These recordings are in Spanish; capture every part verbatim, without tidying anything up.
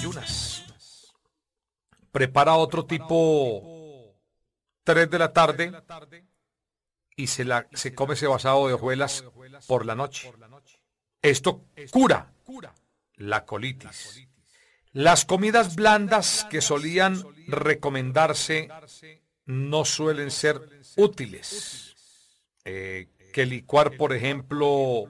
ayunas. Prepara otro tipo tres de la tarde y se, la, se come ese basado de hojuelas por la noche. Esto cura la colitis. Las comidas blandas que solían recomendarse no suelen ser útiles. Eh, que licuar, por ejemplo,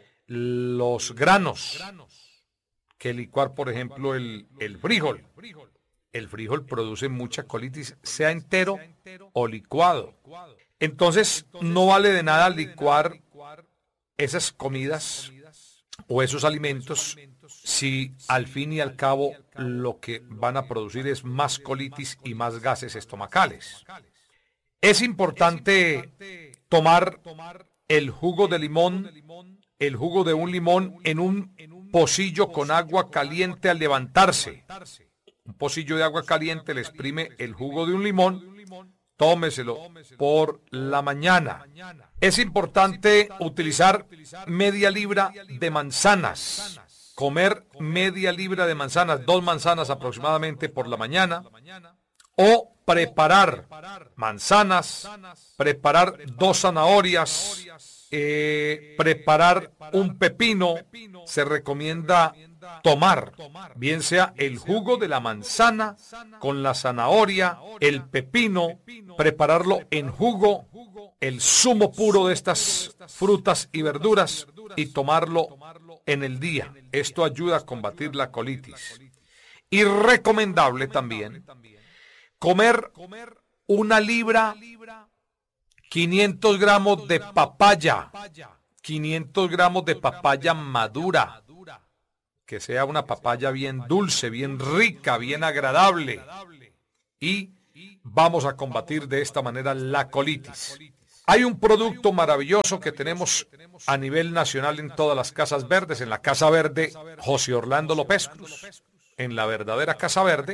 los granos. Que licuar, por ejemplo, el, el frijol. El frijol produce mucha colitis, sea entero o licuado. Entonces, no vale de nada licuar esas comidas o esos alimentos si al fin y al cabo lo que van a producir es más colitis y más gases estomacales. Es importante tomar el jugo de limón, el jugo de un limón en un pocillo con agua caliente al levantarse. Un pocillo de agua caliente le exprime el jugo de un limón. Tómeselo por la mañana. Es importante utilizar media libra de manzanas. Comer media libra de manzanas, dos manzanas aproximadamente por la mañana. O preparar manzanas, preparar dos zanahorias, eh, preparar un pepino. Se recomienda tomar, bien sea el jugo de la manzana con la zanahoria, el pepino, prepararlo en jugo, el zumo puro de estas frutas y verduras y tomarlo en el día. Esto ayuda a combatir la colitis. Y recomendable también comer una libra, quinientos gramos de papaya, quinientos gramos de papaya madura, que sea una papaya bien dulce, bien rica, bien agradable. Y vamos a combatir de esta manera la colitis. Hay un producto maravilloso que tenemos a nivel nacional en todas las casas verdes, en la Casa Verde José Orlando López Cruz, en la verdadera Casa Verde,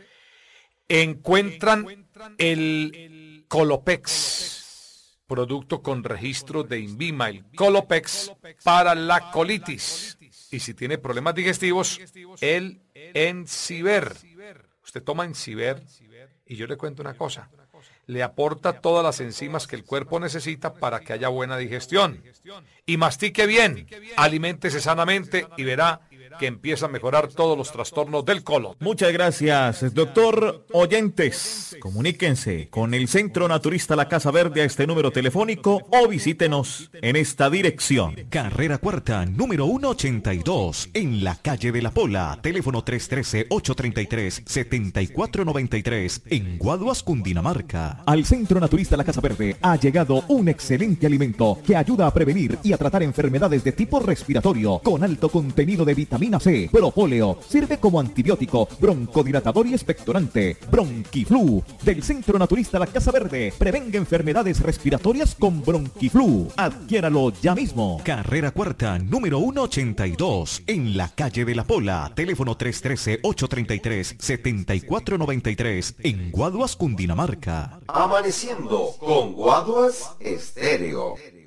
encuentran el Colopex, producto con registro de INVIMA, el Colopex para la colitis. Y si tiene problemas digestivos, el Enciber. Usted toma Enciber y yo le cuento una cosa. Le aporta todas las enzimas que el cuerpo necesita para que haya buena digestión. Y mastique bien, aliméntese sanamente y verá que empieza a mejorar todos los trastornos del colon. Muchas gracias, doctor. Oyentes, comuníquense con el Centro Naturista La Casa Verde a este número telefónico o visítenos en esta dirección. Carrera Cuarta, número ciento ochenta y dos, en la calle de La Pola. Teléfono tres uno tres, ocho tres tres, siete cuatro nueve tres, en Guaduas, Cundinamarca. Al Centro Naturista La Casa Verde ha llegado un excelente alimento que ayuda a prevenir y a tratar enfermedades de tipo respiratorio con alto contenido de vitamina C. Propóleo sirve como antibiótico, broncodilatador y expectorante. Bronquiflu del Centro Naturista La Casa Verde. Prevenga enfermedades respiratorias con Bronquiflu. Adquiéralo ya mismo. Carrera Cuarta, número ciento ochenta y dos, en la calle de La Pola. Teléfono tres uno tres, ocho tres tres, siete cuatro nueve tres, en Guaduas, Cundinamarca. Amaneciendo con Guaduas Estéreo.